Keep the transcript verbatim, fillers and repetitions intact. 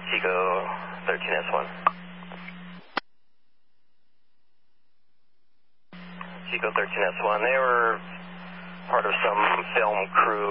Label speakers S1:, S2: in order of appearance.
S1: Chico thirteen S one. Chico thirteen S one, they were part of some film crew